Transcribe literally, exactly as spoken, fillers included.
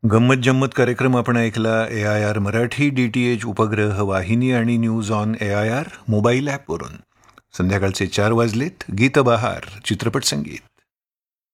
गंमत जम्मत कार्यक्रम आपण ऐकला ए I R Marathi D T H उपग्रह वाहिनी आणि news on A I R mobile ॲपवरून. संध्याकाळचे चार वाजलेत. गीतबहार चित्रपट संगीत.